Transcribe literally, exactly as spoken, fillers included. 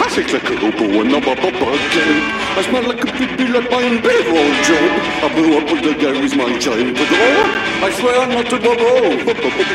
Six like a hobo and I'm up again. I smell like a baby like my payroll job. I blew up with the Gary's my child to the I swear not to bubble.